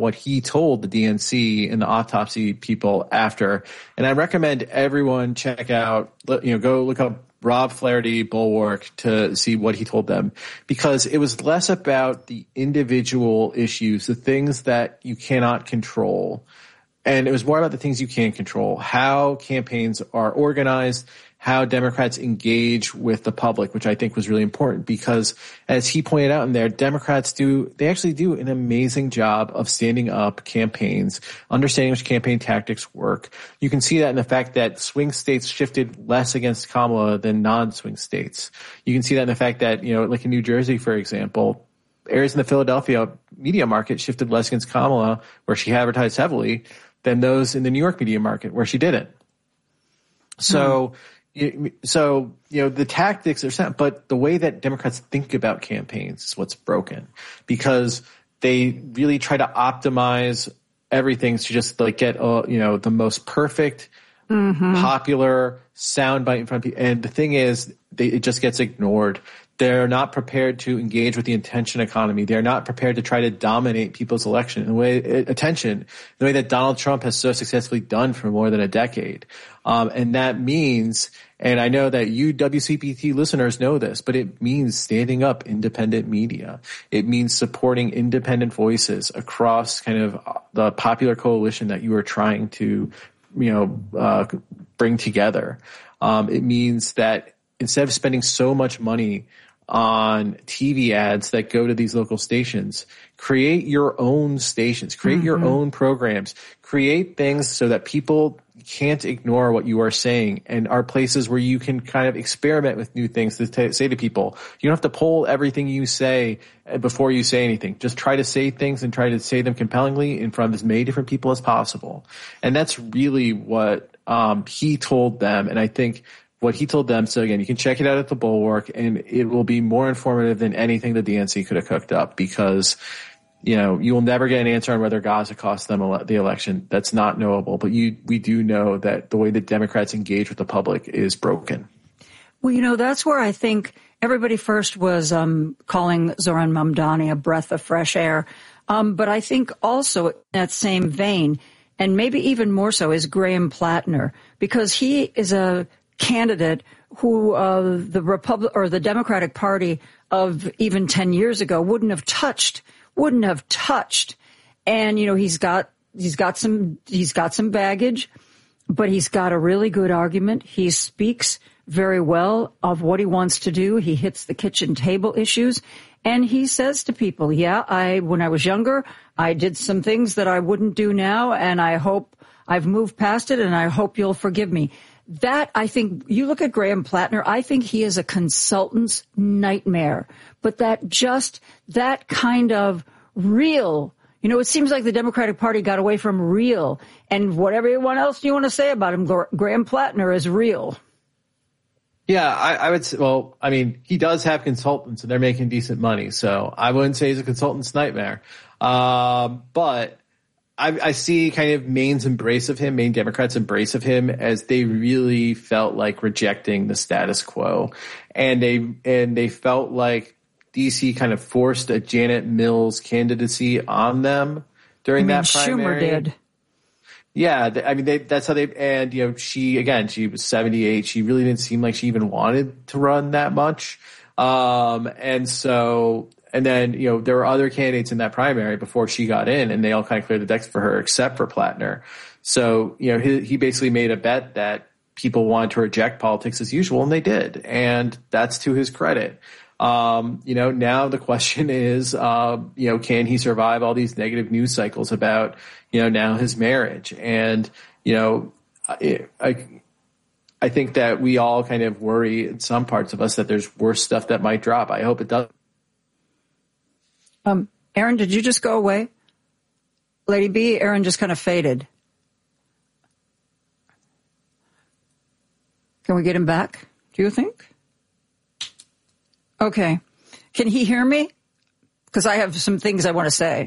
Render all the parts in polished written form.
what he told the DNC and the autopsy people after. And I recommend everyone check out, go look up Rob Flaherty Bulwark to see what he told them, because it was less about the individual issues, the things that you cannot control. And it was more about the things you can control, how campaigns are organized, how Democrats engage with the public, which I think was really important, because as he pointed out in there, Democrats actually do an amazing job of standing up campaigns, understanding which campaign tactics work. You can see that in the fact that swing states shifted less against Kamala than non-swing states. You can see that in the fact that, like in New Jersey, for example, areas in the Philadelphia media market shifted less against Kamala, where she advertised heavily, than those in the New York media market where she didn't. So the tactics are set, but the way that Democrats think about campaigns is what's broken, because they really try to optimize everything to just get the most perfect, popular soundbite in front of people. And the thing is, it just gets ignored. They're not prepared to engage with the attention economy. They're not prepared to try to dominate people's attention in the way that Donald Trump has so successfully done for more than a decade. And that means, and I know that you WCPT listeners know this, but it means standing up independent media. It means supporting independent voices across kind of the popular coalition that you are trying to, bring together. It means that instead of spending so much money on TV ads that go to these local stations, create your own stations, create your own programs, create things so that people can't ignore what you are saying, and are places where you can kind of experiment with new things to say to people. You don't have to poll everything you say before you say anything. Just try to say things and try to say them compellingly in front of as many different people as possible. And that's really what he told them. And I think what he told them, so again, you can check it out at the Bulwark, and it will be more informative than anything the DNC could have cooked up, because you will never get an answer on whether Gaza cost them the election. That's not knowable. But we do know that the way that Democrats engage with the public is broken. Well, that's where I think everybody first was calling Zoran Mamdani a breath of fresh air. But I think also in that same vein, and maybe even more so, is Graham Plattner, because he is a candidate who the Democratic Party of even 10 years ago wouldn't have touched. And he's got some baggage, but he's got a really good argument. He speaks very well of what he wants to do. He hits the kitchen table issues, and he says to people, when I was younger, I did some things that I wouldn't do now, and I hope I've moved past it, and I hope you'll forgive me. That, I think, you look at Graham Plattner, I think he is a consultant's nightmare. But that kind of real, it seems like the Democratic Party got away from real. And whatever else you want to say about him, Graham Plattner is real. Yeah, I would say, he does have consultants and they're making decent money. So I wouldn't say he's a consultant's nightmare. But I see kind of Maine Democrats' embrace of him as they really felt like rejecting the status quo. And they felt like DC kind of forced a Janet Mills candidacy on them during that primary. Schumer did. Yeah, that's how she was 78. She really didn't seem like she even wanted to run that much. And then, there were other candidates in that primary before she got in, and they all kind of cleared the decks for her except for Plattner. So, he basically made a bet that people wanted to reject politics as usual, and they did. And that's to his credit. Now the question is, can he survive all these negative news cycles about, now his marriage? And, I think that we all kind of worry in some parts of us that there's worse stuff that might drop. I hope it does. Aaron, did you just go away? Lady B, Aaron just kind of faded. Can we get him back, do you think? Okay. Can he hear me? Because I have some things I want to say.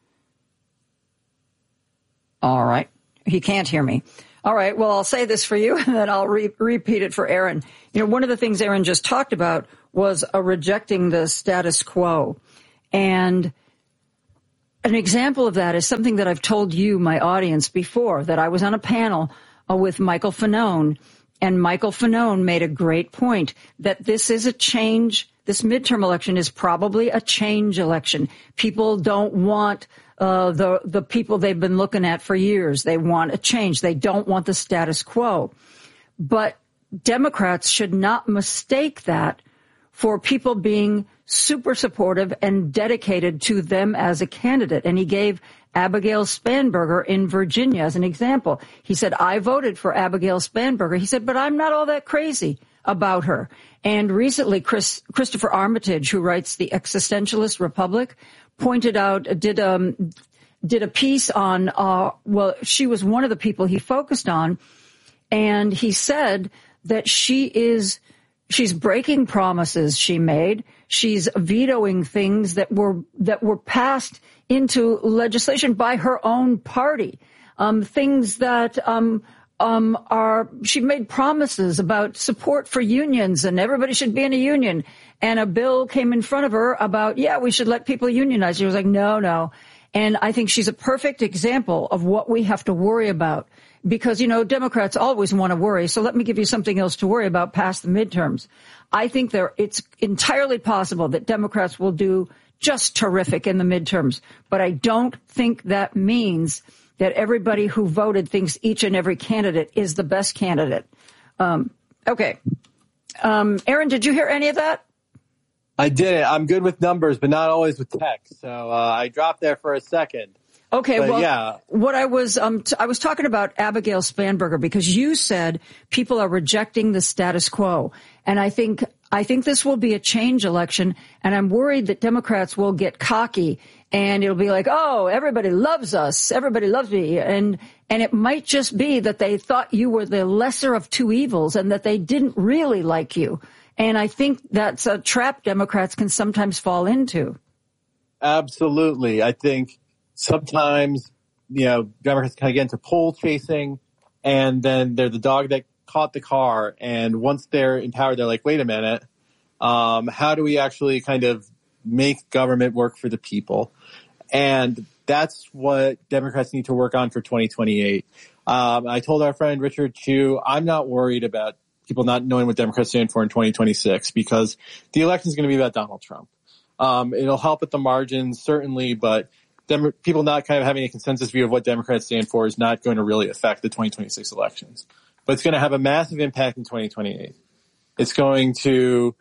All right. He can't hear me. All right. Well, I'll say this for you, and then I'll repeat it for Aaron. One of the things Aaron just talked about was rejecting the status quo. And an example of that is something that I've told you, my audience, before, that I was on a panel with Michael Fanone, and Michael Fanone made a great point that this is a change. This midterm election is probably a change election. People don't want the people they've been looking at for years. They want a change. They don't want the status quo. But Democrats should not mistake that for people being super supportive and dedicated to them as a candidate. And he gave Abigail Spanberger in Virginia as an example. He said, I voted for Abigail Spanberger. He said, but I'm not all that crazy about her. And recently, Christopher Armitage, who writes The Existentialist Republic, pointed out, did a piece on, she was one of the people he focused on. And he said that she's breaking promises she made. She's vetoing things that were passed into legislation by her own party. Things that she made promises about support for unions and everybody should be in a union. And a bill came in front of her about, we should let people unionize. She was like, no. And I think she's a perfect example of what we have to worry about. Because, Democrats always want to worry. So let me give you something else to worry about past the midterms. I think it's entirely possible that Democrats will do just terrific in the midterms. But I don't think that means that everybody who voted thinks each and every candidate is the best candidate. Okay. Aaron, did you hear any of that? I didn't. I'm good with numbers, but not always with text. So I dropped there for a second. Okay, but, well, yeah. What I was talking about Abigail Spanberger because you said people are rejecting the status quo, and I think this will be a change election, and I'm worried that Democrats will get cocky and it'll be like, oh, everybody loves us, everybody loves me, and it might just be that they thought you were the lesser of two evils and that they didn't really like you, and I think that's a trap Democrats can sometimes fall into. Absolutely, I think. Sometimes, Democrats kind of get into poll chasing, and then they're the dog that caught the car. And once they're in power, they're like, wait a minute, how do we actually kind of make government work for the people? And that's what Democrats need to work on for 2028. I told our friend Richard Chu, I'm not worried about people not knowing what Democrats stand for in 2026 because the election is going to be about Donald Trump. It'll help at the margins, certainly, but people not kind of having a consensus view of what Democrats stand for is not going to really affect the 2026 elections. But it's going to have a massive impact in 2028. It's going to,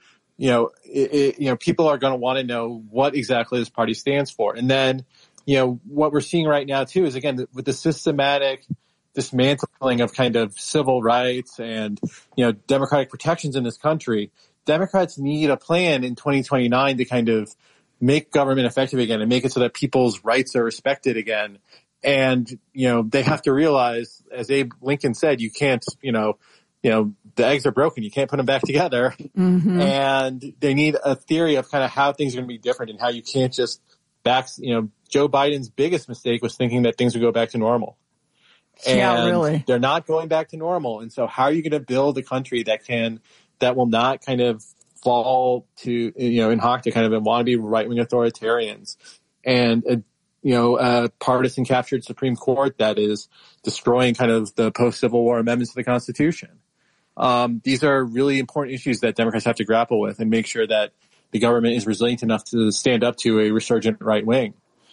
people are going to want to know what exactly this party stands for. And then, what we're seeing right now too is, again, with the systematic dismantling of kind of civil rights and, democratic protections in this country, Democrats need a plan in 2029 to kind of make government effective again and make it so that people's rights are respected again. And, they have to realize, as Abe Lincoln said, you can't, the eggs are broken. You can't put them back together. Mm-hmm. And they need a theory of kind of how things are going to be different and how you can't just Joe Biden's biggest mistake was thinking that things would go back to normal. And really. They're not going back to normal. And so how are you going to build a country that will not kind of fall to, in hock to kind of wannabe right-wing authoritarians and, a partisan captured Supreme Court that is destroying kind of the post-Civil War amendments to the Constitution. These are really important issues that Democrats have to grapple with and make sure that the government is resilient enough to stand up to a resurgent right wing.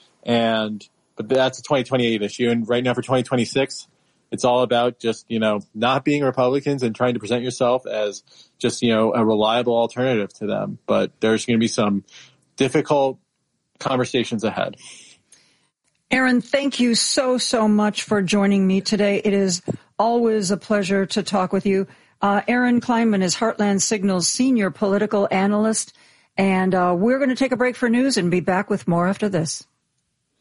But that's a 2028 issue. And right now for 2026, it's all about just, not being Republicans and trying to present yourself as just, a reliable alternative to them. But there's going to be some difficult conversations ahead. Aaron, thank you so much for joining me today. It is always a pleasure to talk with you. Aaron Kleinman is Heartland Signal's senior political analyst. And we're going to take a break for news and be back with more after this.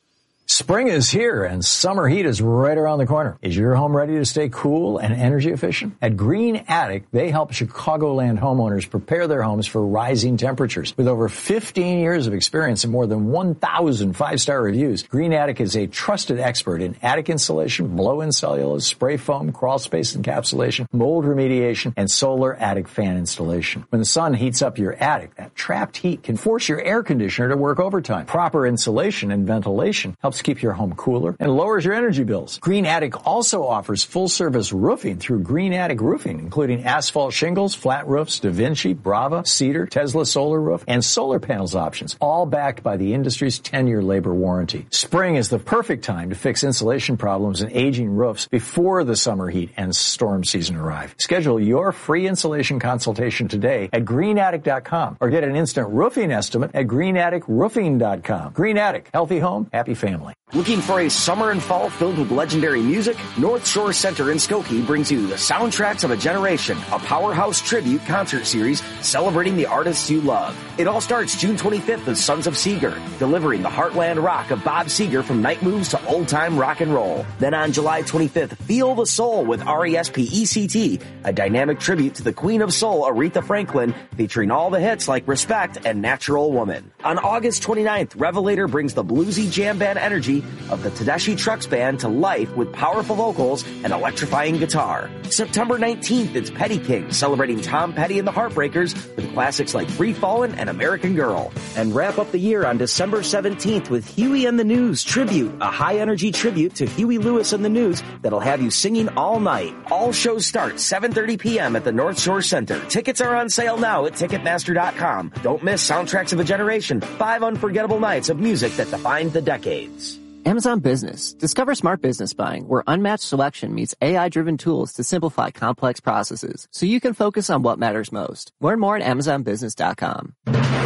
Spring is here and summer heat is right around the corner. Is your home ready to stay cool and energy efficient? At Green Attic, they help Chicagoland homeowners prepare their homes for rising temperatures. With over 15 years of experience and more than 1,000 five-star reviews, Green Attic is a trusted expert in attic insulation, blow-in cellulose, spray foam, crawl space encapsulation, mold remediation, and solar attic fan installation. When the sun heats up your attic, that trapped heat can force your air conditioner to work overtime. Proper insulation and ventilation helps keep your home cooler and lowers your energy bills. Green Attic also offers full-service roofing through Green Attic Roofing, including asphalt shingles, flat roofs, Da Vinci, Brava, Cedar, Tesla solar roof, and solar panels options, all backed by the industry's 10-year labor warranty. Spring is the perfect time to fix insulation problems and aging roofs before the summer heat and storm season arrive. Schedule your free insulation consultation today at greenattic.com or get an instant roofing estimate at greenatticroofing.com. Green Attic, healthy home, happy family. Looking for a summer and fall filled with legendary music? North Shore Center in Skokie brings you the Soundtracks of a Generation, a powerhouse tribute concert series celebrating the artists you love. It all starts June 25th with Sons of Seeger, delivering the heartland rock of Bob Seger from night moves to old-time rock and roll. Then on July 25th, Feel the Soul with R.E.S.P.E.C.T., a dynamic tribute to the Queen of Soul, Aretha Franklin, featuring all the hits like Respect and Natural Woman. On August 29th, Revelator brings the bluesy jam band energy of the Tedeschi Trucks Band to life with powerful vocals and electrifying guitar. September 19th, it's Petty King, celebrating Tom Petty and the Heartbreakers with classics like Free Fallin' and American Girl. And wrap up the year on December 17th with Huey and the News Tribute, a high-energy tribute to Huey Lewis and the News that'll have you singing all night. All shows start 7:30 p.m. at the North Shore Center. Tickets are on sale now at Ticketmaster.com. Don't miss Soundtracks of a Generation, 5 unforgettable nights of music that defined the decades. Amazon Business. Discover smart business buying where unmatched selection meets AI-driven tools to simplify complex processes so you can focus on what matters most. Learn more at AmazonBusiness.com.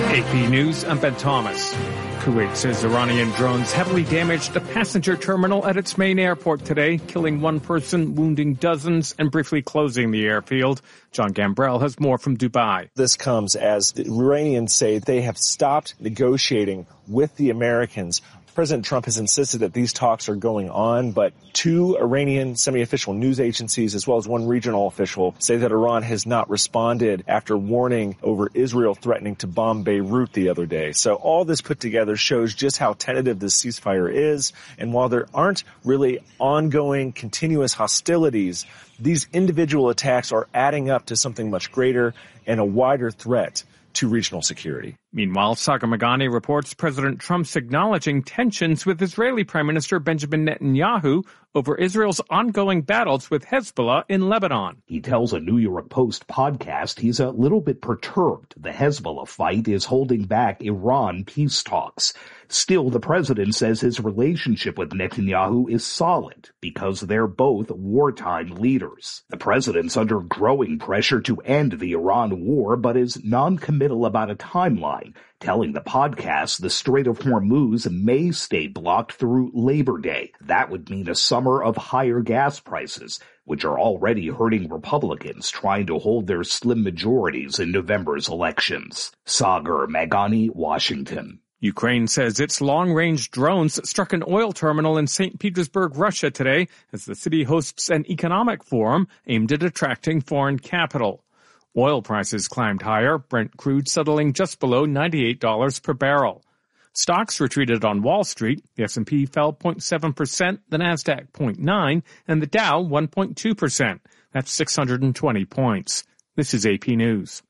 AP News, I'm Ben Thomas. Kuwait says Iranian drones heavily damaged a passenger terminal at its main airport today, killing one person, wounding dozens, and briefly closing the airfield. John Gambrell has more from Dubai. This comes as the Iranians say they have stopped negotiating with the Americans. President Trump has insisted that these talks are going on, but 2 Iranian semi-official news agencies, as well as 1 regional official, say that Iran has not responded after warning over Israel threatening to bomb Beirut the other day. So all this put together shows just how tentative this ceasefire is. And while there aren't really ongoing, continuous hostilities, these individual attacks are adding up to something much greater and a wider threat to regional security. Meanwhile, Sagar Meghani reports President Trump's acknowledging tensions with Israeli Prime Minister Benjamin Netanyahu over Israel's ongoing battles with Hezbollah in Lebanon. He tells a New York Post podcast he's a little bit perturbed. The Hezbollah fight is holding back Iran peace talks. Still, the president says his relationship with Netanyahu is solid because they're both wartime leaders. The president's under growing pressure to end the Iran war, but is non-committal about a timeline, telling the podcast the Strait of Hormuz may stay blocked through Labor Day. That would mean a summer of higher gas prices, which are already hurting Republicans trying to hold their slim majorities in November's elections. Sagar Meghani, Washington. Ukraine says its long-range drones struck an oil terminal in St. Petersburg, Russia today, as the city hosts an economic forum aimed at attracting foreign capital. Oil prices climbed higher, Brent crude settling just below $98 per barrel. Stocks retreated on Wall Street. The S&P fell 0.7%, the Nasdaq 0.9%, and the Dow 1.2%. That's 620 points. This is AP News.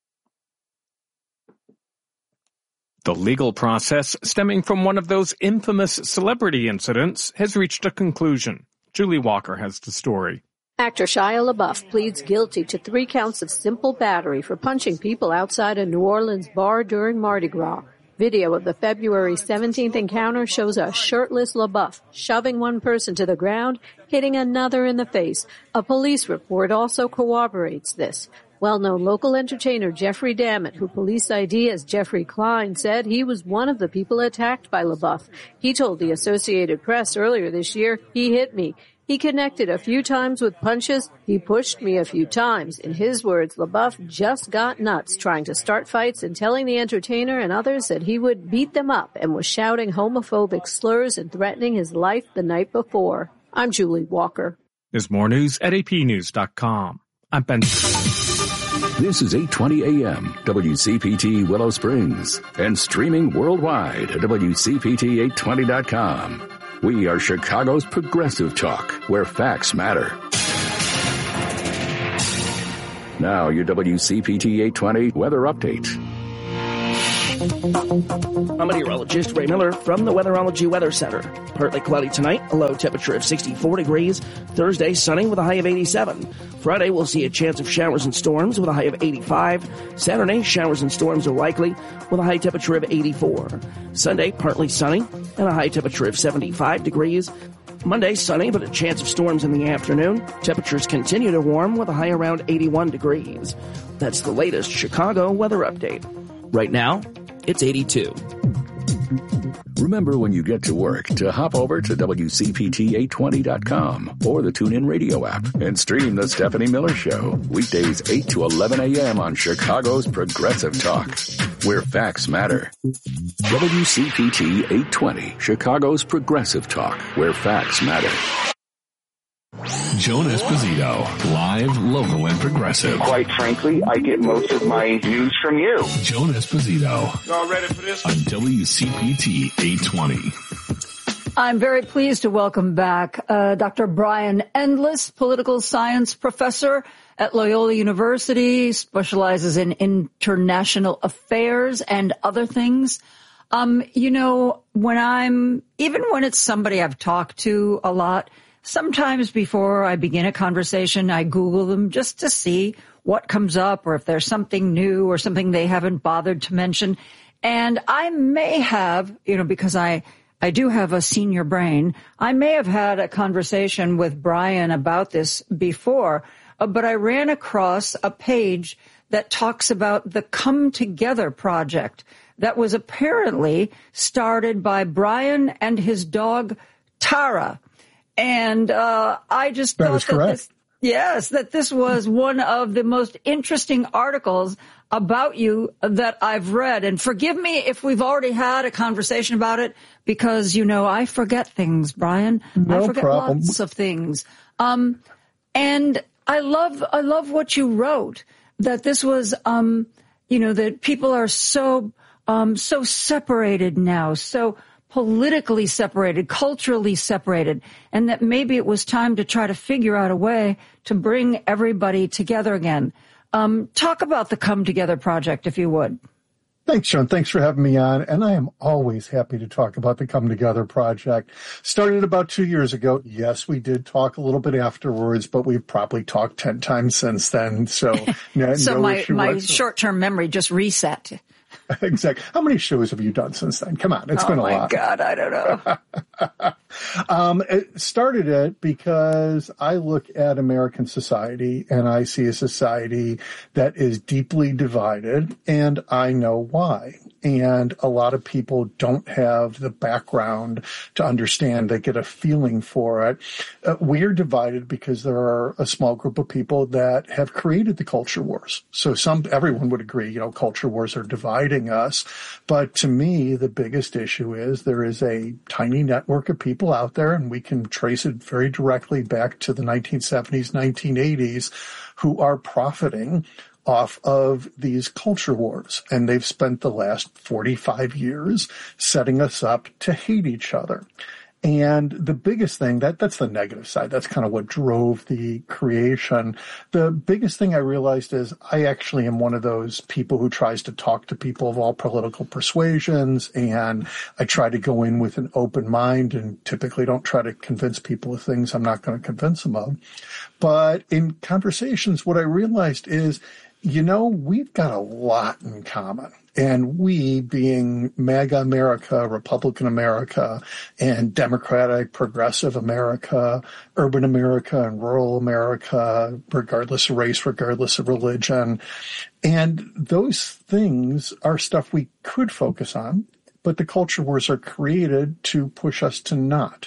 The legal process stemming from one of those infamous celebrity incidents has reached a conclusion. Julie Walker has the story. Actor Shia LaBeouf pleads guilty to 3 counts of simple battery for punching people outside a New Orleans bar during Mardi Gras. Video of the February 17th encounter shows a shirtless LaBeouf shoving one person to the ground, hitting another in the face. A police report also corroborates this. Well-known local entertainer Jeffrey Dammit, who police ID as Jeffrey Klein, said he was one of the people attacked by LaBeouf. He told the Associated Press earlier this year, "He hit me. He connected a few times with punches. He pushed me a few times. In his words, LaBeouf just got nuts trying to start fights and telling the entertainer and others that he would beat them up and was shouting homophobic slurs and threatening his life the night before. I'm Julie Walker. There's more news at apnews.com. I'm Ben. This is 820 AM, WCPT Willow Springs, and streaming worldwide at WCPT820.com. We are Chicago's progressive talk, where facts matter. Now, your WCPT 820 weather update. I'm meteorologist Ray Miller from the Weatherology Weather Center. Partly cloudy tonight, a low temperature of 64 degrees. Thursday, sunny with a high of 87. Friday, we'll see a chance of showers and storms with a high of 85. Saturday, showers and storms are likely with a high temperature of 84. Sunday, partly sunny and a high temperature of 75 degrees. Monday, sunny, but a chance of storms in the afternoon. Temperatures continue to warm with a high around 81 degrees. That's the latest Chicago weather update. Right now, it's 82. Remember when you get to work to hop over to WCPT820.com or the TuneIn Radio app and stream The Stephanie Miller Show. Weekdays 8 to 11 a.m. on Chicago's Progressive Talk, where facts matter. WCPT 820, Chicago's Progressive Talk, where facts matter. Joan Esposito, live, local, and progressive. Quite frankly, I get most of my news from you. Joan Esposito. Y'all ready for this? On WCPT 820. I'm very pleased to welcome back Dr. Brian Endless, political science professor at Loyola University, specializes in international affairs and other things. You know, when it's somebody I've talked to a lot, sometimes before I begin a conversation, I Google them just to see what comes up or if there's something new or something they haven't bothered to mention. And I may have, because I do have a senior brain, I may have had a conversation with Brian about this before, but I ran across a page that talks about the Come Together project that was apparently started by Brian and his dog, Tara. And I just thought that this was one of the most interesting articles about you that I've read. And forgive me if we've already had a conversation about it, because, I forget things, Brian. No I forget problem. Lots of things. And I love what you wrote, that this was, that people are so separated now, so politically separated, culturally separated, and that maybe it was time to try to figure out a way to bring everybody together again. Talk about the Come Together project, if you would. Thanks, John. Thanks for having me on. And I am always happy to talk about the Come Together project. Started about 2 years ago. Yes, we did talk a little bit afterwards, but we've probably talked 10 times since then. So, my short-term memory just reset. Exactly. How many shows have you done since then? Come on, it's been a lot. Oh my God, I don't know. It started it because I look at American society and I see a society that is deeply divided, and I know why. And a lot of people don't have the background to understand. They get a feeling for it. We're divided because there are a small group of people that have created the culture wars. So everyone would agree, culture wars are dividing us. But to me, the biggest issue is there is a tiny network of people out there, and we can trace it very directly back to the 1970s, 1980s, who are profiting off of these culture wars. And they've spent the last 45 years setting us up to hate each other. And the biggest thing, that's the negative side. That's kind of what drove the creation. The biggest thing I realized is I actually am one of those people who tries to talk to people of all political persuasions, and I try to go in with an open mind and typically don't try to convince people of things I'm not going to convince them of. But in conversations, what I realized is, we've got a lot in common. And we, being MAGA America, Republican America, and Democratic, Progressive America, Urban America, and Rural America, regardless of race, regardless of religion. And those things are stuff we could focus on, but the culture wars are created to push us to not.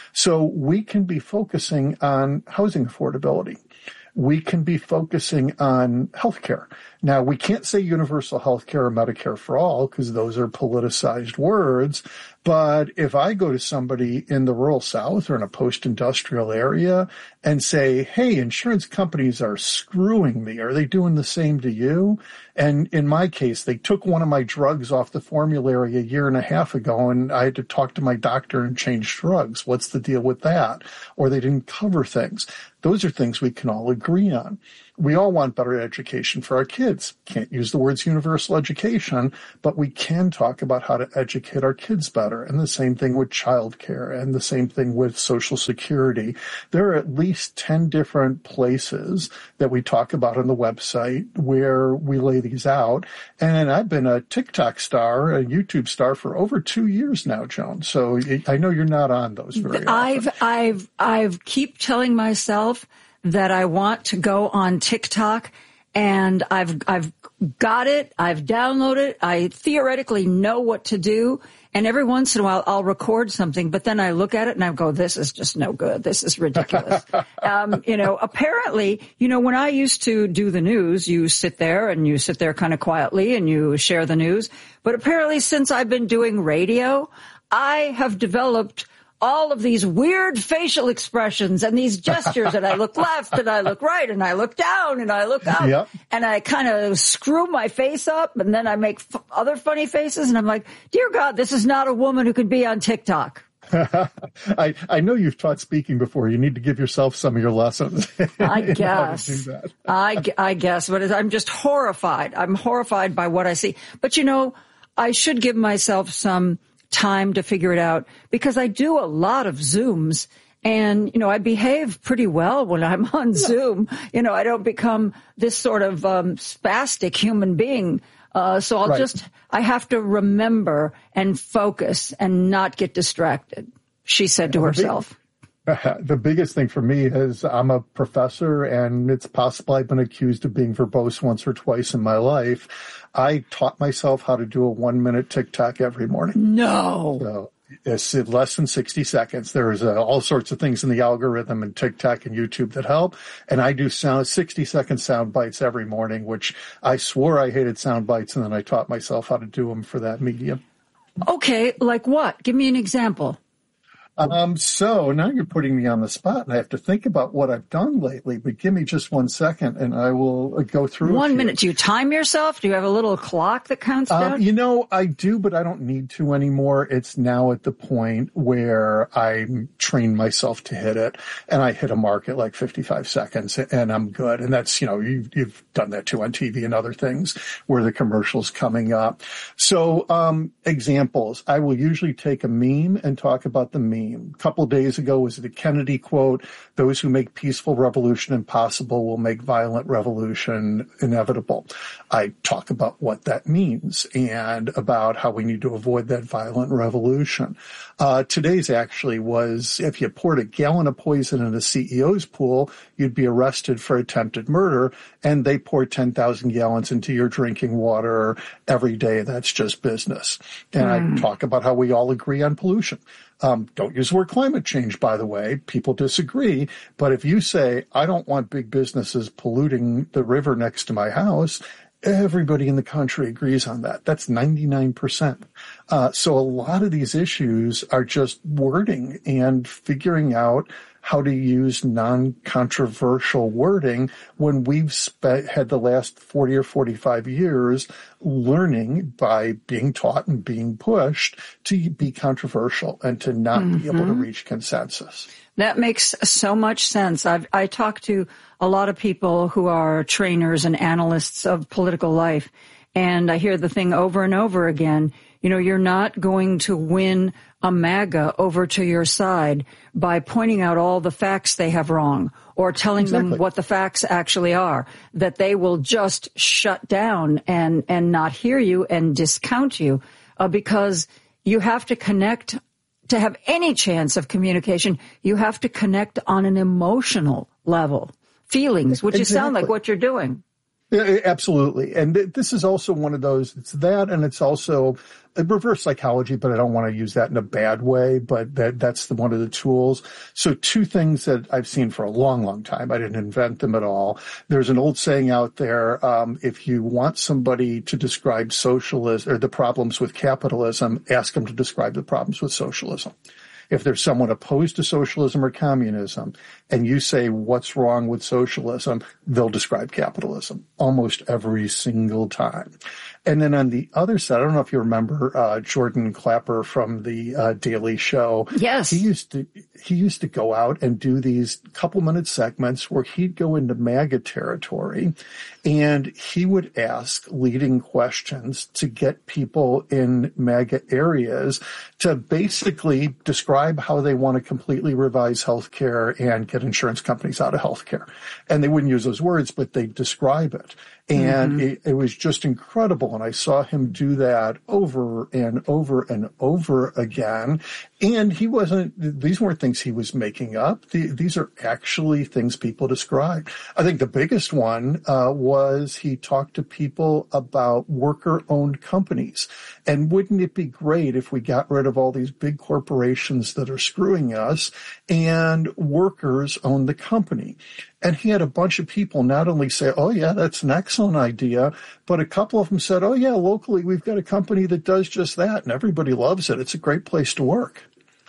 So we can be focusing on housing affordability. We can be focusing on healthcare. Now, we can't say universal healthcare or Medicare for all because those are politicized words. But if I go to somebody in the rural South or in a post-industrial area and say, hey, insurance companies are screwing me, are they doing the same to you? And in my case, they took one of my drugs off the formulary a year and a half ago, and I had to talk to my doctor and change drugs. What's the deal with that? Or they didn't cover things. Those are things we can all agree on. We all want better education for our kids. Can't use the words universal education, but we can talk about how to educate our kids better. And the same thing with childcare and the same thing with Social Security. There are at least 10 different places that we talk about on the website where we lay these out. And I've been a TikTok star, a YouTube star for over 2 years now, Joan. So I know you're not on those very often. I've keep telling myself that I want to go on TikTok, and I've got it. I've downloaded it. I theoretically know what to do. And every once in a while I'll record something, but then I look at it and I go, this is just no good. This is ridiculous. Apparently, when I used to do the news, you sit there kind of quietly and you share the news. But apparently since I've been doing radio, I have developed all of these weird facial expressions and these gestures, and I look left and I look right and I look down and I look up, yep. And I kind of screw my face up, and then I make other funny faces, and I'm like, dear God, this is not a woman who could be on TikTok. I know you've taught speaking before. You need to give yourself some of your lessons. I guess. I guess, but I'm just horrified. I'm horrified by what I see. But I should give myself some time to figure it out, because I do a lot of Zooms, and I behave pretty well when I'm on Zoom. I don't become this sort of spastic human being. So I have to remember and focus and not get distracted, she said to herself. The biggest thing for me is I'm a professor, and it's possible I've been accused of being verbose once or twice in my life. I taught myself how to do a 1-minute TikTok every morning. No. So it's less than 60 seconds. There's all sorts of things in the algorithm and TikTok and YouTube that help. And I do 60-second sound bites every morning, which I swore I hated sound bites, and then I taught myself how to do them for that medium. Okay, like what? Give me an example. So now you're putting me on the spot, and I have to think about what I've done lately, but give me just 1 second and I will go through 1 minute. Do you time yourself? Do you have a little clock that counts down? I do, but I don't need to anymore. It's now at the point where I train myself to hit it, and I hit a mark at like 55 seconds and I'm good. And that's, you've done that too on TV and other things where the commercial's coming up. So, examples, I will usually take a meme and talk about the meme. A couple of days ago was the Kennedy quote, "Those who make peaceful revolution impossible will make violent revolution inevitable." I talk about what that means and about how we need to avoid that violent revolution. Today's actually was, if you poured a gallon of poison in a CEO's pool, you'd be arrested for attempted murder, and they pour 10,000 gallons into your drinking water every day. That's just business. And I talk about how we all agree on pollution. Don't use the word climate change, by the way. People disagree. But if you say, I don't want big businesses polluting the river next to my house, everybody in the country agrees on that. That's 99%. So a lot of these issues are just wording and figuring out how to use non-controversial wording when we've had the last 40 or 45 years learning by being taught and being pushed to be controversial and to not be able to reach consensus. That makes so much sense. I talk to a lot of people who are trainers and analysts of political life, and I hear the thing over and over again. You're not going to win a MAGA over to your side by pointing out all the facts they have wrong or telling them what the facts actually are, that they will just shut down and not hear you and discount you, because you have to connect. To have any chance of communication, you have to connect on an emotional level, feelings, which you sound like what you're doing. Absolutely. And this is also one of those, it's that, and it's also a reverse psychology, but I don't want to use that in a bad way, but that's one of the tools. So two things that I've seen for a long, long time. I didn't invent them at all. There's an old saying out there, if you want somebody to describe socialism or the problems with capitalism, ask them to describe the problems with socialism. If there's someone opposed to socialism or communism and you say, what's wrong with socialism, they'll describe capitalism almost every single time. And then on the other side, I don't know if you remember Jordan Clapper from the Daily Show. Yes. He used to go out and do these couple-minute segments where he'd go into MAGA territory and he would ask leading questions to get people in MAGA areas to basically describe how they want to completely revise healthcare and get insurance companies out of healthcare. And they wouldn't use those words, but they'd describe it. And it was just incredible. And I saw him do that over and over and over again. And these weren't things he was making up. These are actually things people describe. I think the biggest one was he talked to people about worker-owned companies. And wouldn't it be great if we got rid of all these big corporations that are screwing us and workers own the company? And he had a bunch of people not only say, oh, yeah, that's an excellent idea, but a couple of them said, oh, yeah, locally we've got a company that does just that, and everybody loves it. It's a great place to work.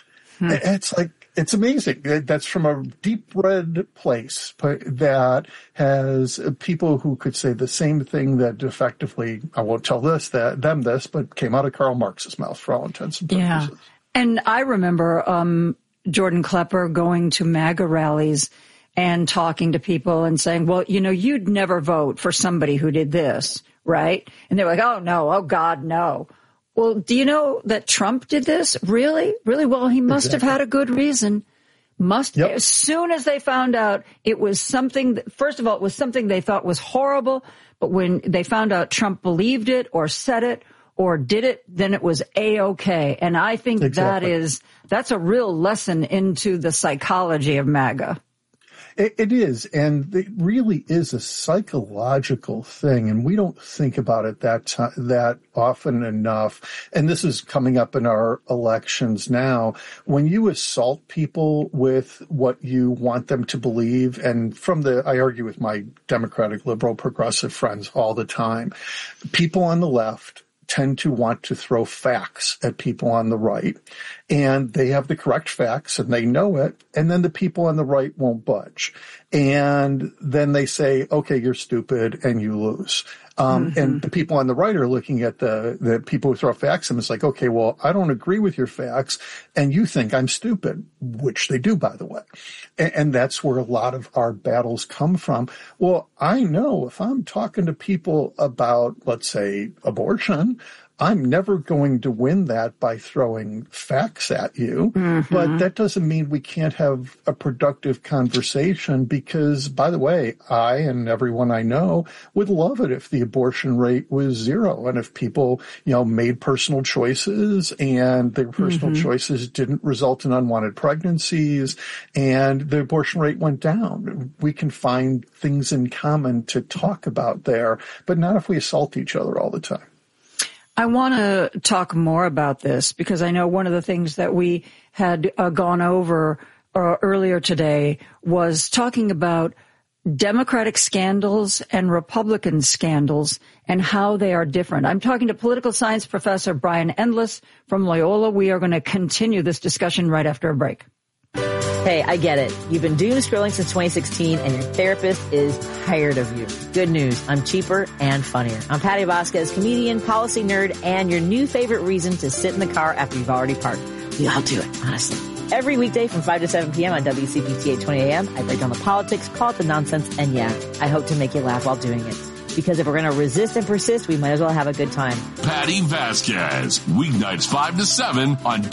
It's amazing. That's from a deep red place that has people who could say the same thing that effectively, I won't tell them this, but came out of Karl Marx's mouth for all intents and purposes. Yeah. And I remember Jordan Klepper going to MAGA rallies and talking to people and saying, well, you'd never vote for somebody who did this, right? And they were like, oh, no, oh, God, no. Well, do you know that Trump did this? Really? Really? Well, he must have had a good reason. Yep. As soon as they found out it was something, first of all, it was something they thought was horrible, but when they found out Trump believed it or said it or did it, then it was A-okay. And I think that's a real lesson into the psychology of MAGA. It is, and it really is a psychological thing, and we don't think about it that often enough. And this is coming up in our elections now. When you assault people with what you want them to believe, and I argue with my Democratic, liberal, progressive friends all the time, people on the left tend to want to throw facts at people on the right, and they have the correct facts and they know it, and then the people on the right won't budge. And then they say, okay, you're stupid, and you lose. And the people on the right are looking at the people who throw facts at them. It's like, okay, well, I don't agree with your facts, and you think I'm stupid, which they do, by the way. And that's where a lot of our battles come from. Well, I know if I'm talking to people about, let's say, abortion, I'm never going to win that by throwing facts at you. But that doesn't mean we can't have a productive conversation because, by the way, I and everyone I know would love it if the abortion rate was zero and if people, made personal choices and their personal choices didn't result in unwanted pregnancies and the abortion rate went down. We can find things in common to talk about there, but not if we assault each other all the time. I want to talk more about this because I know one of the things that we had gone over earlier today was talking about Democratic scandals and Republican scandals and how they are different. I'm talking to political science professor Brian Endless from Loyola. We are going to continue this discussion right after a break. Hey, I get it. You've been doom scrolling since 2016 and your therapist is tired of you. Good news. I'm cheaper and funnier. I'm Patty Vasquez, comedian, policy nerd, and your new favorite reason to sit in the car after you've already parked. We all do it, honestly. Every weekday from 5 to 7 p.m. on WCPT 820 a.m., I break down the politics, call it the nonsense, and yeah, I hope to make you laugh while doing it. Because if we're going to resist and persist, we might as well have a good time. Patty Vasquez, weeknights 5 to 7 on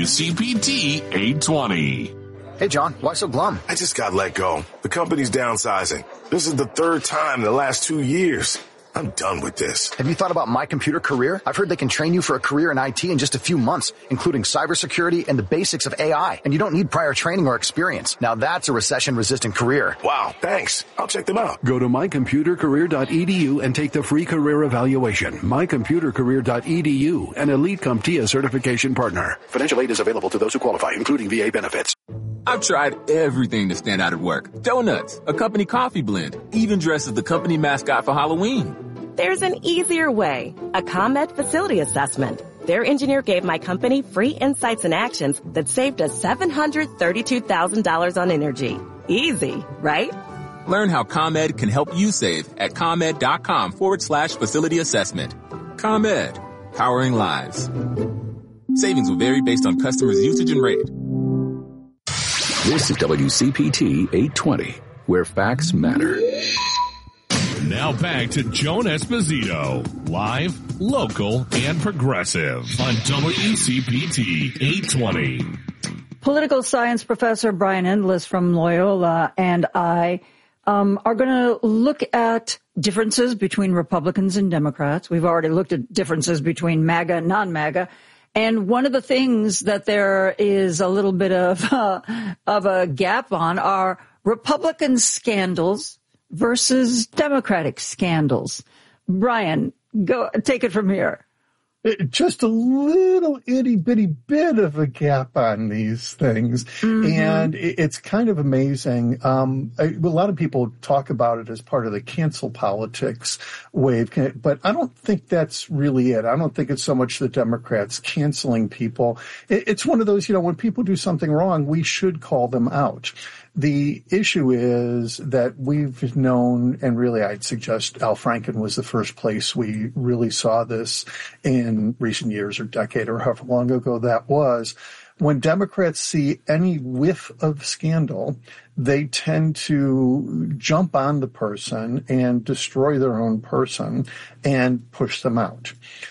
WCPT 820. Hey, John, why so glum? I just got let go. The company's downsizing. This is the third time in the last 2 years. I'm done with this. Have you thought about My Computer Career? I've heard they can train you for a career in IT in just a few months, including cybersecurity and the basics of AI. And you don't need prior training or experience. Now that's a recession-resistant career. Wow, thanks. I'll check them out. Go to mycomputercareer.edu and take the free career evaluation. mycomputercareer.edu, an Elite CompTIA certification partner. Financial aid is available to those who qualify, including VA benefits. I've tried everything to stand out at work. Donuts, a company coffee blend, even dressed as the company mascot for Halloween. There's an easier way. A ComEd facility assessment. Their engineer gave my company free insights and actions that saved us $732,000 on energy. Easy, right? Learn how ComEd can help you save at ComEd.com/facility assessment. ComEd, powering lives. Savings will vary based on customers' usage and rate. This is WCPT 820, where facts matter. Now back to Joan Esposito, live, local, and progressive on WCPT 820. Political science professor Brian Endless from Loyola and I are going to look at differences between Republicans and Democrats. We've already looked at differences between MAGA and non-MAGA. And one of the things that there is a little bit of a gap on are Republican scandals versus Democratic scandals. Brian, go take it from here. Just a little itty bitty bit of a gap on these things. Mm-hmm. And it's kind of amazing. A lot of people talk about it as part of the cancel politics wave, but I don't think that's really it. I don't think it's so much the Democrats canceling people. It's one of those, when people do something wrong, we should call them out. The issue is that we've known, and really I'd suggest Al Franken was the first place we really saw this in recent years or decade or however long ago that was. When Democrats see any whiff of scandal, they tend to jump on the person and destroy their own person and push them out.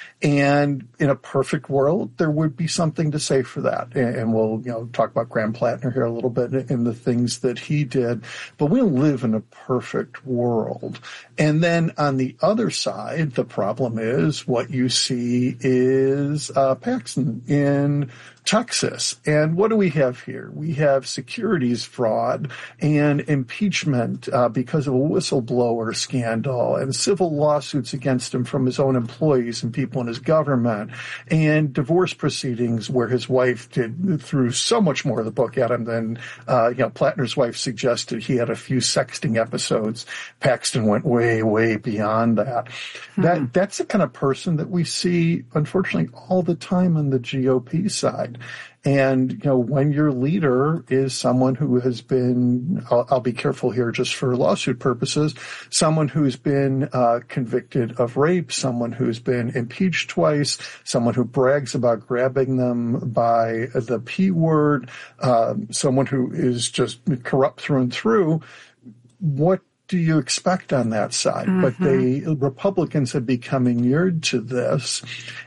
And in a perfect world, there would be something to say for that. And we'll, talk about Graham Plattner here a little bit and the things that he did. But we don't live in a perfect world. And then on the other side, the problem is what you see is Paxton in Texas. And what do we have here? We have securities fraud and impeachment because of a whistleblower scandal and civil lawsuits against him from his own employees and people in his government, and divorce proceedings where his wife threw so much more of the book at him than, Plattner's wife suggested. He had a few sexting episodes. Paxton went way, way beyond that. That's the kind of person that we see, unfortunately, all the time on the GOP side. And, when your leader is someone who has been, I'll be careful here just for lawsuit purposes, someone who's been convicted of rape, someone who's been impeached twice, someone who brags about grabbing them by the P word, someone who is just corrupt through and through, what do you expect on that side? Mm-hmm. But the Republicans have become inured to this,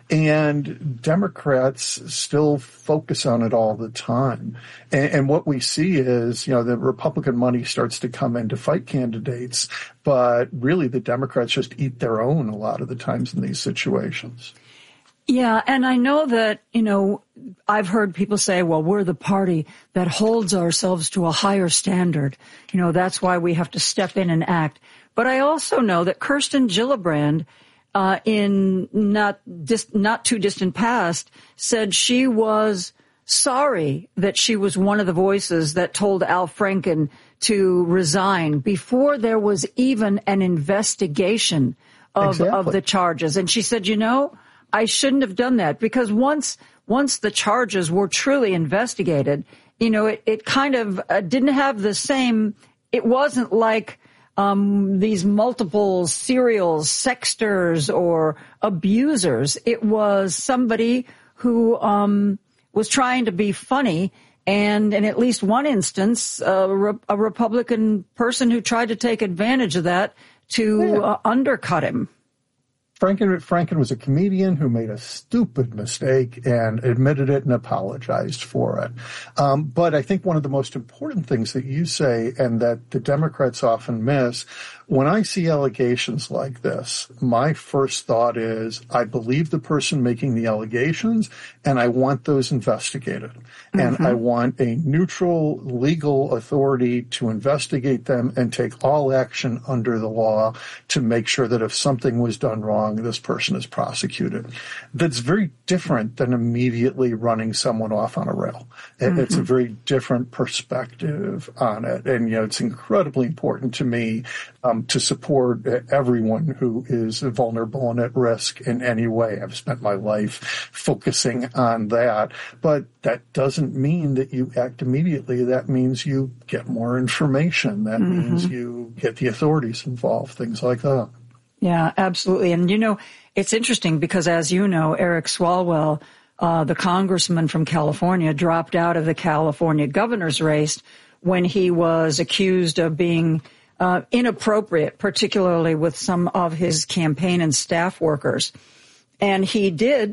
and Democrats still focus on it all the time. And what we see is, the Republican money starts to come in to fight candidates, but really the Democrats just eat their own a lot of the times in these situations. Yeah, and I know that, I've heard people say, well, we're the party that holds ourselves to a higher standard. That's why we have to step in and act. But I also know that Kirsten Gillibrand, in not too distant past, said she was sorry that she was one of the voices that told Al Franken to resign before there was even an investigation of the charges. And she said, I shouldn't have done that, because once the charges were truly investigated, it kind of didn't have the same, it wasn't like these multiple serial sexters or abusers. It was somebody who was trying to be funny, and in at least one instance, a Republican person who tried to take advantage of that to undercut him. Franken was a comedian who made a stupid mistake and admitted it and apologized for it. But I think one of the most important things that you say and that the Democrats often miss, when I see allegations like this, my first thought is I believe the person making the allegations and I want those investigated. And I want a neutral legal authority to investigate them and take all action under the law to make sure that if something was done wrong, this person is prosecuted. That's very different than immediately running someone off on a rail. It's a very different perspective on it. And, it's incredibly important to me to support everyone who is vulnerable and at risk in any way. I've spent my life focusing on that. But that doesn't mean that you act immediately. That means you get more information. That means you get the authorities involved, things like that. Yeah, absolutely. And, it's interesting because, as you know, Eric Swalwell, the congressman from California, dropped out of the California governor's race when he was accused of being inappropriate, particularly with some of his campaign and staff workers. And he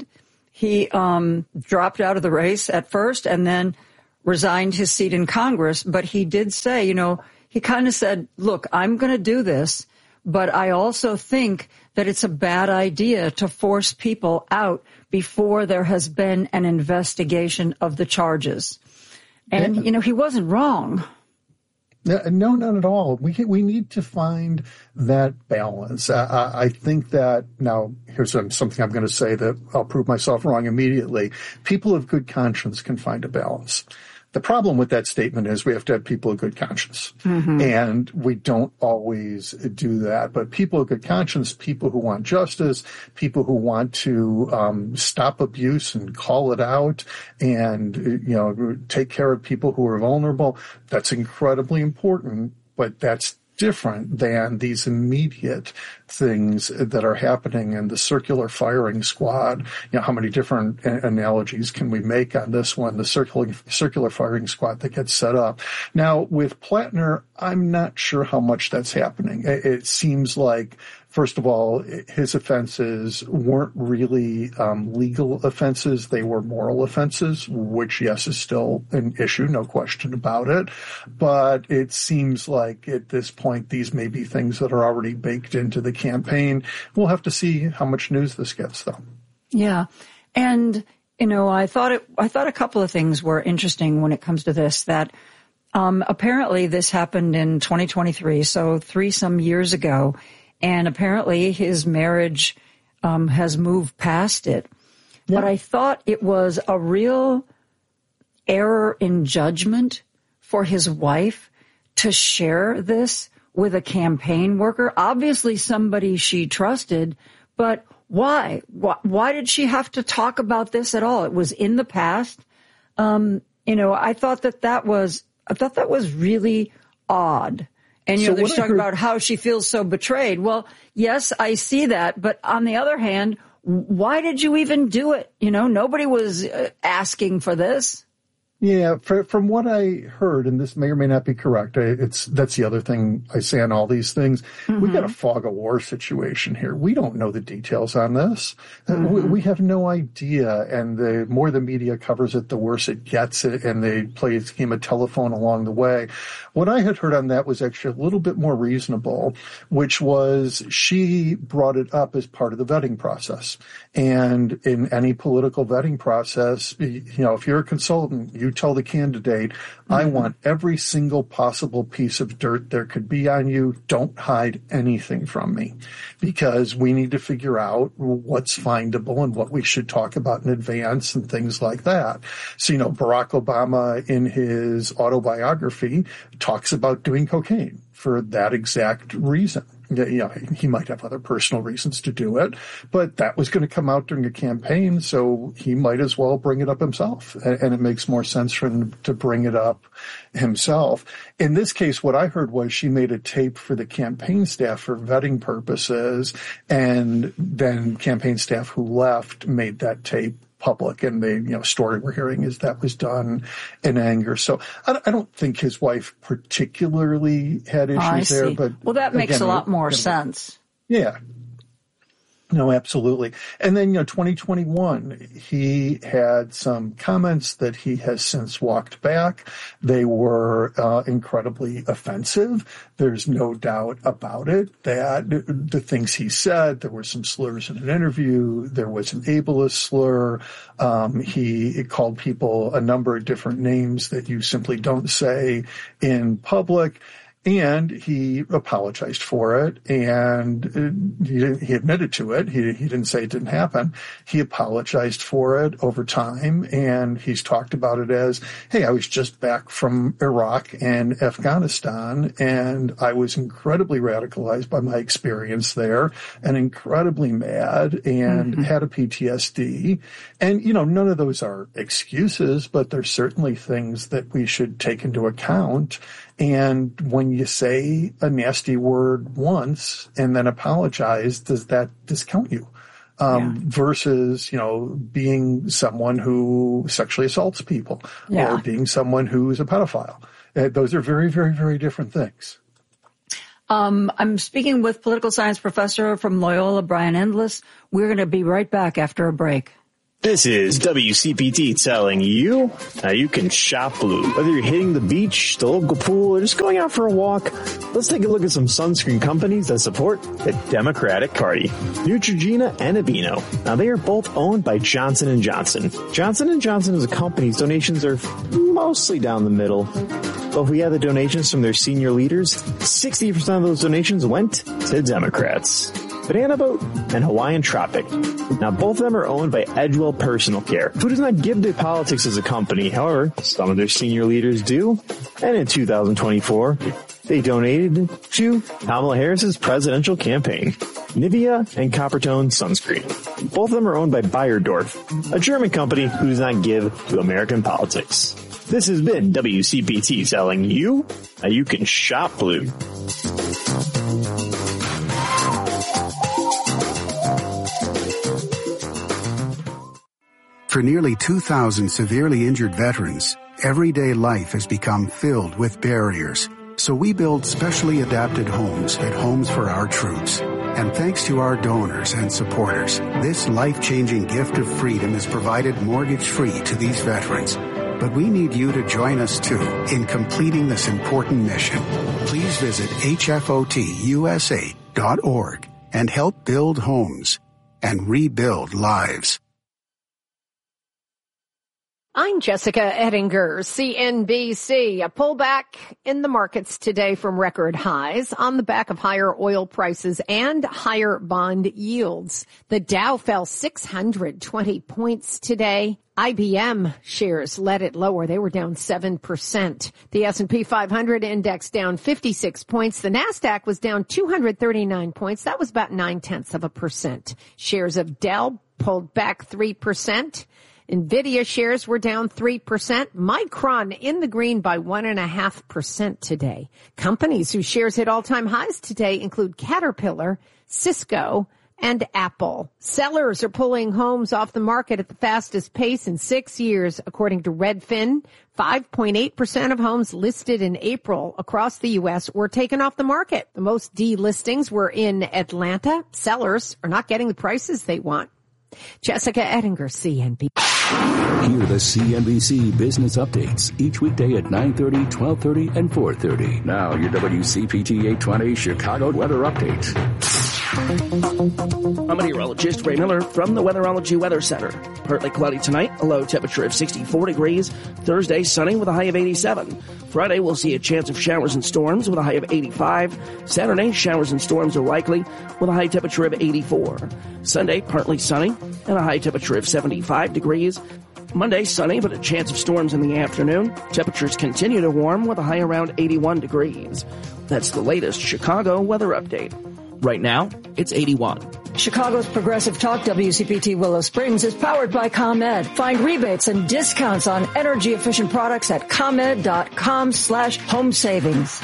dropped out of the race at first and then resigned his seat in Congress. But he did say, he kind of said, look, I'm going to do this, but I also think that it's a bad idea to force people out before there has been an investigation of the charges. And, he wasn't wrong. No, not at all. We need to find that balance. I think that now here's something I'm going to say that I'll prove myself wrong immediately. People of good conscience can find a balance. The problem with that statement is we have to have people of good conscience. And we don't always do that. But people of good conscience, people who want justice, people who want to stop abuse and call it out and, take care of people who are vulnerable, that's incredibly important. But that's different than these immediate things that are happening in the circular firing squad. How many different analogies can we make on this one? The circular firing squad that gets set up. Now, with Plattner, I'm not sure how much that's happening. It seems like, first of all, his offenses weren't really legal offenses. They were moral offenses, which, yes, is still an issue, no question about it. But it seems like at this point, these may be things that are already baked into the campaign. We'll have to see how much news this gets, though. Yeah. And, I thought a couple of things were interesting when it comes to this, that apparently this happened in 2023, so 3-some years ago. And apparently his marriage has moved past it. Yeah. But I thought it was a real error in judgment for his wife to share this with a campaign worker. Obviously somebody she trusted, but why? Why did she have to talk about this at all? It was in the past. I thought that was really odd. And, they're talking about how she feels so betrayed. Well, yes, I see that. But on the other hand, why did you even do it? Nobody was asking for this. Yeah, from what I heard, and this may or may not be correct, that's the other thing I say on all these things. We got a fog of war situation here. We don't know the details on this. We have no idea. And the more the media covers it, the worse it gets. And they play a game of telephone along the way. What I had heard on that was actually a little bit more reasonable, which was she brought it up as part of the vetting process. And in any political vetting process, if you're a consultant, you tell the candidate, I want every single possible piece of dirt there could be on you. Don't hide anything from me, because we need to figure out what's findable and what we should talk about in advance and things like that. So, Barack Obama in his autobiography talks about doing cocaine for that exact reason. He might have other personal reasons to do it, but that was going to come out during a campaign, so he might as well bring it up himself. And it makes more sense for him to bring it up himself. In this case, what I heard was she made a tape for the campaign staff for vetting purposes, and then campaign staff who left made that tape public, and the story we're hearing is that was done in anger. So I don't think his wife particularly had issues there, but that makes a lot more sense. Yeah. No, absolutely. And then, 2021, he had some comments that he has since walked back. They were incredibly offensive. There's no doubt about it that the things he said, there were some slurs in an interview. There was an ableist slur. He called people a number of different names that you simply don't say in public. And he apologized for it, and he admitted to it. He didn't say it didn't happen. He apologized for it over time, and he's talked about it as, hey, I was just back from Iraq and Afghanistan, and I was incredibly radicalized by my experience there and incredibly mad and had a PTSD. And, none of those are excuses, but they're certainly things that we should take into account. And when you say a nasty word once and then apologize, does that discount you? Versus, being someone who sexually assaults people or being someone who's a pedophile. Those are very, very, very different things. I'm speaking with political science professor from Loyola, Brian Endless. We're going to be right back after a break. This is WCPT telling you how you can shop blue. Whether you're hitting the beach, the local pool, or just going out for a walk, let's take a look at some sunscreen companies that support the Democratic Party. Neutrogena and Aveeno. Now, they are both owned by Johnson & Johnson. Johnson & Johnson as a company's donations are mostly down the middle. But if we had the donations from their senior leaders, 60% of those donations went to Democrats. Banana Boat and Hawaiian Tropic. Now, both of them are owned by Edgewell Personal Care, who does not give to politics as a company. However, some of their senior leaders do. And in 2024, they donated to Kamala Harris's presidential campaign. Nivea and Coppertone Sunscreen. Both of them are owned by Beiersdorf, a German company who does not give to American politics. This has been WCPT telling you how you can shop blue. For nearly 2,000 severely injured veterans, everyday life has become filled with barriers. So we build specially adapted homes at Homes for Our Troops. And thanks to our donors and supporters, this life-changing gift of freedom is provided mortgage-free to these veterans. But we need you to join us, too, in completing this important mission. Please visit hfotusa.org and help build homes and rebuild lives. I'm Jessica Ettinger, CNBC. A pullback in the markets today from record highs on the back of higher oil prices and higher bond yields. The Dow fell 620 points today. IBM shares led it lower. They were down 7%. The S&P 500 index down 56 points. The NASDAQ was down 239 points. That was about 0.9%. Shares of Dell pulled back 3%. NVIDIA shares were down 3%. Micron in the green by 1.5% today. Companies whose shares hit all-time highs today include Caterpillar, Cisco, and Apple. Sellers are pulling homes off the market at the fastest pace in 6 years, according to Redfin. 5.8% of homes listed in April across the U.S. were taken off the market. The most delistings were in Atlanta. Sellers are not getting the prices they want. Jessica Ettinger, CNBC. Hear the CNBC Business Updates each weekday at 9:30, 12:30, and 4:30. Now, your WCPT 820 Chicago Weather Update. I'm meteorologist Ray Miller from the Weatherology Weather Center. Partly cloudy tonight, a low temperature of 64 degrees. Thursday, sunny with a high of 87. Friday, we'll see a chance of showers and storms with a high of 85. Saturday, showers and storms are likely with a high temperature of 84. Sunday, partly sunny and a high temperature of 75 degrees. Monday, sunny, but a chance of storms in the afternoon. Temperatures continue to warm with a high around 81 degrees. That's the latest Chicago weather update. Right now, it's 81. Chicago's Progressive Talk WCPT Willow Springs is powered by ComEd. Find rebates and discounts on energy-efficient products at ComEd.com/home savings.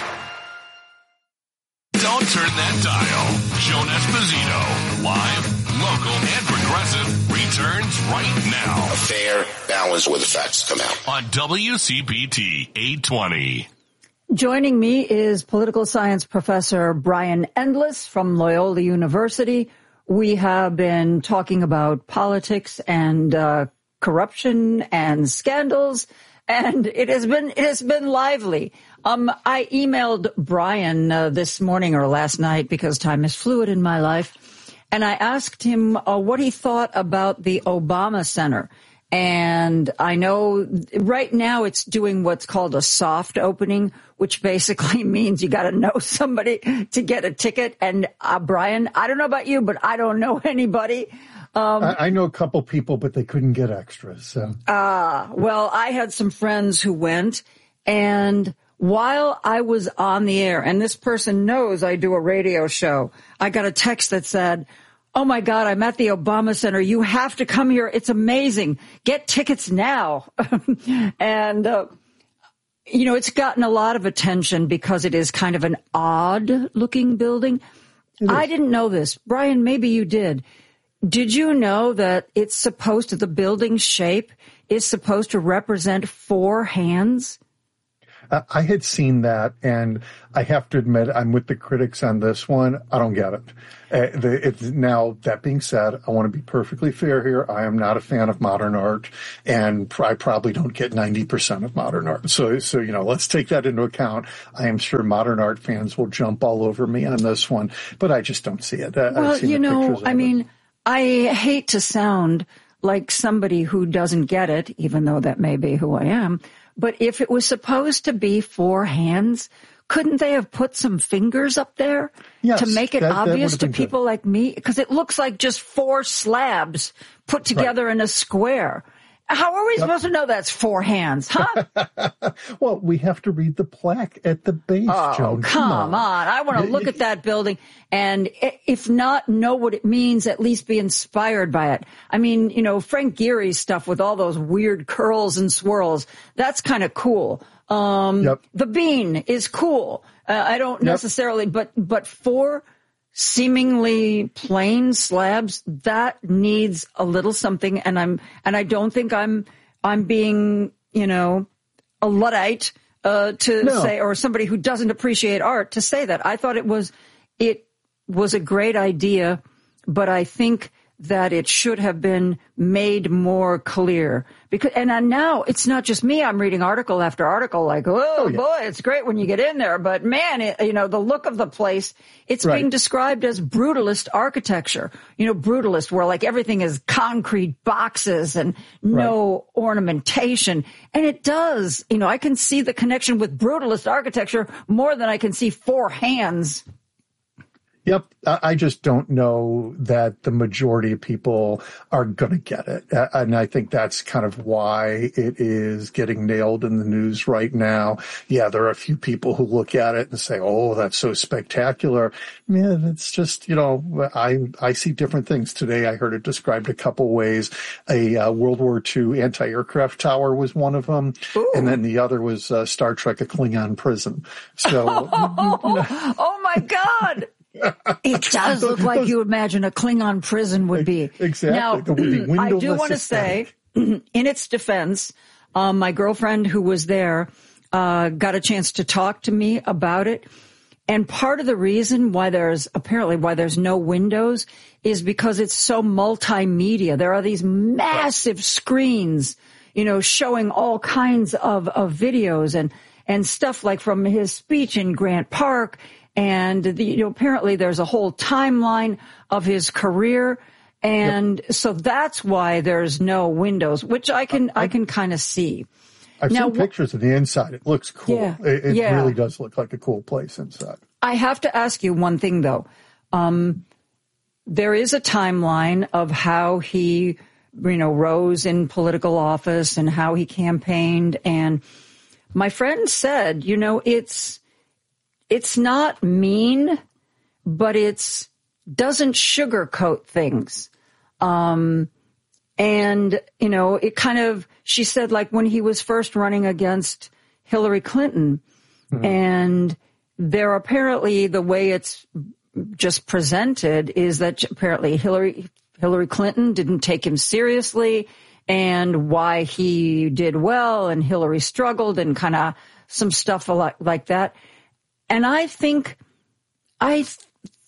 Don't turn that dial. Joan Esposito, live, local, and progressive, returns right now. A fair balance where the facts come out. On WCPT 820. Joining me is political science professor Brian Endless from Loyola University. we have been talking about politics and corruption and scandals, and it has been lively. I emailed Brian this morning or last night, because time is fluid in my life, and I asked him what he thought about the Obama Center. And I know right now it's doing what's called a soft opening, which basically means you got to know somebody to get a ticket. And Brian, I don't know about you, but I don't know anybody. I know a couple people, but they couldn't get extras. So. Well, I had some friends who went, and while I was on the air, and this person knows I do a radio show, I got a text that said, "Oh my God, I'm at the Obama Center. You have to come here. It's amazing. Get tickets now." And, it's gotten a lot of attention because it is kind of an odd looking building. I didn't know this. Brian, maybe you did. Did you know that the building shape is supposed to represent 4 hands? I had seen that, and I have to admit, I'm with the critics on this one. I don't get it. Now, that being said, I want to be perfectly fair here. I am not a fan of modern art, and I probably don't get 90% of modern art. So, let's take that into account. I am sure modern art fans will jump all over me on this one, but I just don't see it. I hate to sound like somebody who doesn't get it, even though that may be who I am. But if it was supposed to be 4 hands, couldn't they have put some fingers up there to make it obvious to people like me? Because it looks like just 4 slabs put together in a square. How are we supposed to know that's 4 hands, huh? Well, we have to read the plaque at the base, Joan. Come on. I want to look at that building and, if not know what it means, at least be inspired by it. I mean, Frank Gehry's stuff with all those weird curls and swirls, that's kind of cool. The bean is cool. I don't necessarily, but 4 seemingly plain slabs, that needs a little something. And I don't think I'm being, a Luddite, say, or somebody who doesn't appreciate art to say that. I thought it was a great idea, but I think that it should have been made more clear. And now it's not just me. I'm reading article after article like, boy, it's great when you get in there. But man, the look of the place, it's being described as brutalist architecture. Brutalist, where like everything is concrete boxes and no ornamentation. And it does, I can see the connection with brutalist architecture more than I can see 4 hands. Yep. I just don't know that the majority of people are going to get it. And I think that's kind of why it is getting nailed in the news right now. Yeah, there are a few people who look at it and say, "Oh, that's so spectacular." Man, it's just, I see different things. Today I heard it described a couple ways. A World War II anti-aircraft tower was one of them. Ooh. And then the other was Star Trek, a Klingon prison. So, oh my God. It does look like you imagine a Klingon prison would be. Exactly. Now, I do want to say, in its defense, my girlfriend who was there got a chance to talk to me about it. And part of the reason why there's no windows is because it's so multimedia. There are these massive screens, showing all kinds of videos and stuff like from his speech in Grant Park. And apparently there's a whole timeline of his career. And so that's why there's no windows, which I can kind of see. I've seen pictures of the inside. It looks cool. Yeah, it really does look like a cool place inside. I have to ask you one thing, though. There is a timeline of how he, rose in political office and how he campaigned. And my friend said, it's not mean, but doesn't sugarcoat things. It kind of, she said, like when he was first running against Hillary Clinton, and there apparently the way it's just presented is that apparently Hillary Clinton didn't take him seriously, and why he did well and Hillary struggled and kind of some stuff like that. And I think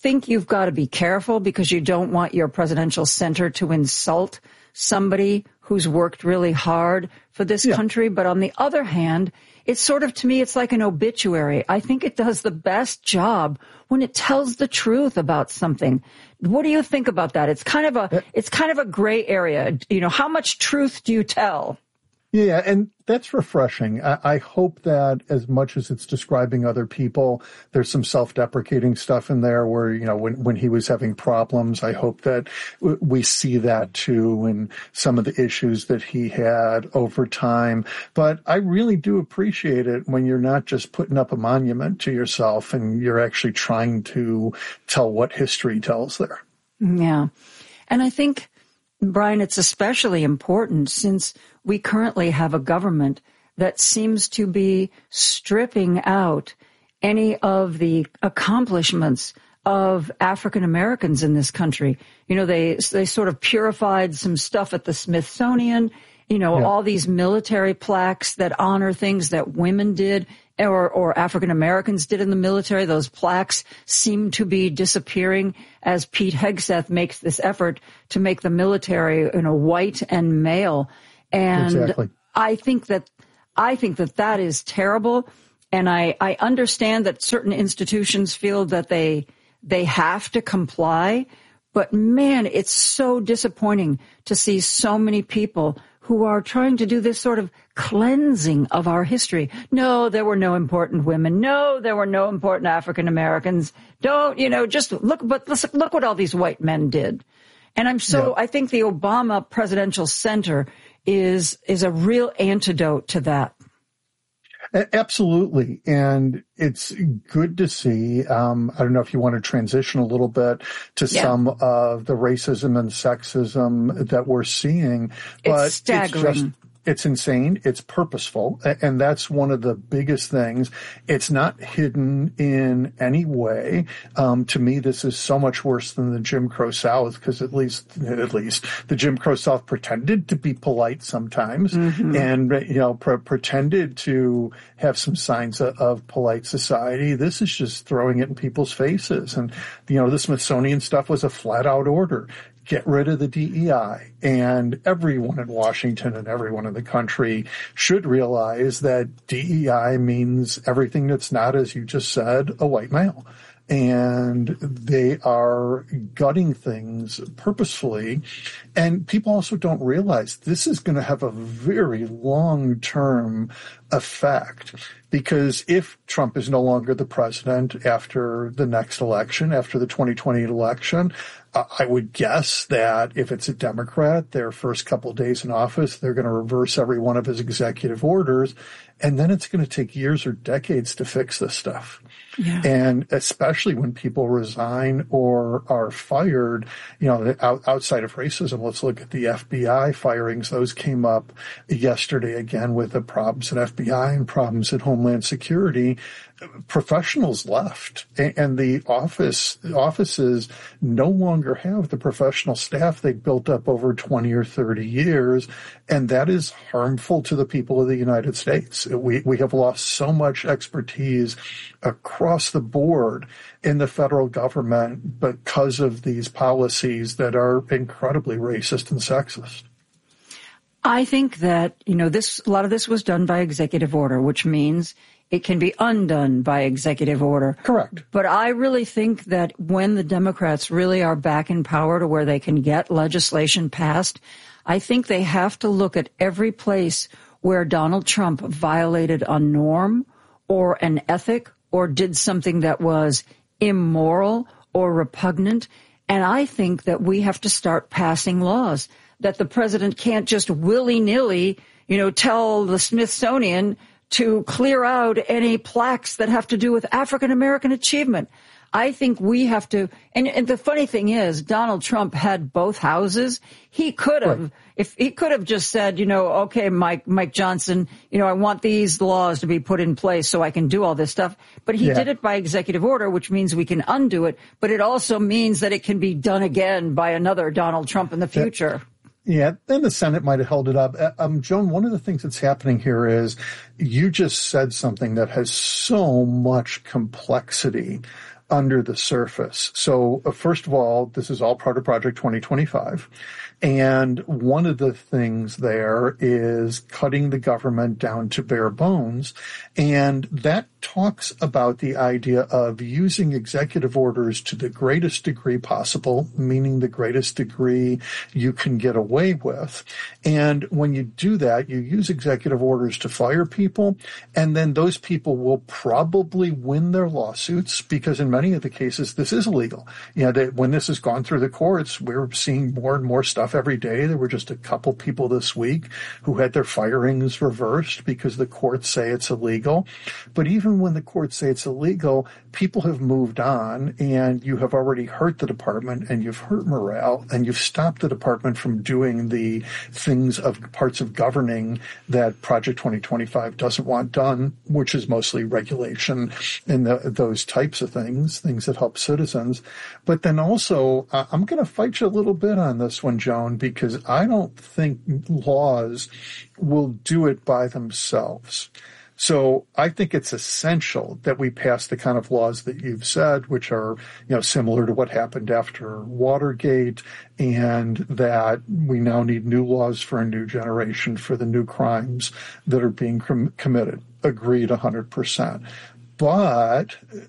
think you've got to be careful because you don't want your presidential center to insult somebody who's worked really hard for this country. But on the other hand, it's sort of, to me, it's like an obituary. I think it does the best job when it tells the truth about something. What do you think about that? It's kind of a gray area. You know, how much truth do you tell? Yeah, and that's refreshing. I hope that as much as it's describing other people, there's some self-deprecating stuff in there where, you know, when he was having problems, I hope that we see that too in some of the issues that he had over time. But I really do appreciate it when you're not just putting up a monument to yourself and you're actually trying to tell what history tells there. Yeah. And I think, Brian, it's especially important since we currently have a government that seems to be stripping out any of the accomplishments of African Americans in this country. You know, they sort of purified some stuff at the Smithsonian, you know, all these military plaques that honor things that women did or African Americans did in the military. Those plaques seem to be disappearing as Pete Hegseth makes this effort to make the military, you know, white and male. And exactly. I think that is terrible. And I understand that certain institutions feel that they have to comply. But man, it's so disappointing to see so many people who are trying to do this sort of cleansing of our history. No, there were no important women. No, there were no important African Americans. Don't, you know, just look what all these white men did. And I think the Obama Presidential Center is a real antidote to that. Absolutely. And it's good to see. I don't know if you want to transition a little bit to some of the racism and sexism that we're seeing. But it's staggering. It's insane. It's purposeful. And that's one of the biggest things. It's not hidden in any way. To me, this is so much worse than the Jim Crow South, because at least the Jim Crow South pretended to be polite sometimes and, you know, pretended to have some signs of polite society. This is just throwing it in people's faces. And, you know, the Smithsonian stuff was a flat out order. Get rid of the DEI. And everyone in Washington and everyone in the country should realize that DEI means everything that's not, as you just said, a white male. And they are gutting things purposefully. And people also don't realize this is going to have a very long-term effect. Because if Trump is no longer the president after the next election, after the 2020 election, I would guess that if it's a Democrat, their first couple of days in office, they're going to reverse every one of his executive orders. And then it's going to take years or decades to fix this stuff. Yeah. And especially when people resign or are fired, you know, outside of racism, let's look at the FBI firings. Those came up yesterday again with the problems at FBI and problems at Homeland Security. Professionals left, and the offices no longer have the professional staff they built up over 20 or 30 years, and that is harmful to the people of the United States. We have lost so much expertise across the board in the federal government because of these policies that are incredibly racist and sexist. I think that, you know, a lot of this was done by executive order, which means it can be undone by executive order. Correct. But I really think that when the Democrats really are back in power to where they can get legislation passed, I think they have to look at every place where Donald Trump violated a norm or an ethic or did something that was immoral or repugnant. And I think that we have to start passing laws that the president can't just willy-nilly, you know, tell the Smithsonian to clear out any plaques that have to do with African-American achievement. I think we have to, and the funny thing is, Donald Trump had both houses. He could have, if he could have just said, you know, okay, Mike Johnson, you know, I want these laws to be put in place so I can do all this stuff. But he did it by executive order, which means we can undo it. But it also means that it can be done again by another Donald Trump in the future. Yeah, then the Senate might have held it up. Joan, one of the things that's happening here is you just said something that has so much complexity under the surface. So first of all, this is all part of Project 2025. And one of the things there is cutting the government down to bare bones. And that talks about the idea of using executive orders to the greatest degree possible, meaning the greatest degree you can get away with. And when you do that, you use executive orders to fire people, and then those people will probably win their lawsuits because in many of the cases, this is illegal. When this has gone through the courts, we're seeing more and more stuff every day. There were just a couple people this week who had their firings reversed because the courts say it's illegal. But even when the courts say it's illegal, people have moved on, and you have already hurt the department, and you've hurt morale, and you've stopped the department from doing the things of parts of governing that Project 2025 doesn't want done, which is mostly regulation and those types of things that help citizens. But then also, I'm going to fight you a little bit on this one, Joan, because I don't think laws will do it by themselves. So I think it's essential that we pass the kind of laws that you've said, which are, similar to what happened after Watergate, and that we now need new laws for a new generation for the new crimes that are being committed. Agreed 100%. But